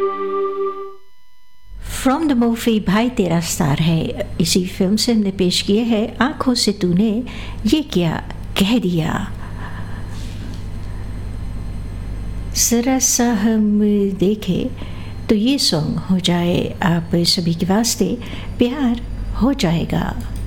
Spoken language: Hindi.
फ्रॉम द मूवी भाई तेरा स्टार है, इसी फिल्म से हमने पेश किए है आंखों से तूने ये क्या कह दिया। जरा सा हम देखें तो ये सॉन्ग हो जाए आप सभी के वास्ते प्यार हो जाएगा।